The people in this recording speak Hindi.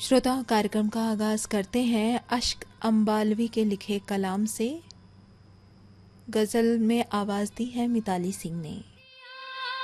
श्रोता, कार्यक्रम का आगाज करते हैं अश्क अम्बालवी के लिखे कलाम से। गज़ल में आवाज़ दी है मिताली सिंह ने।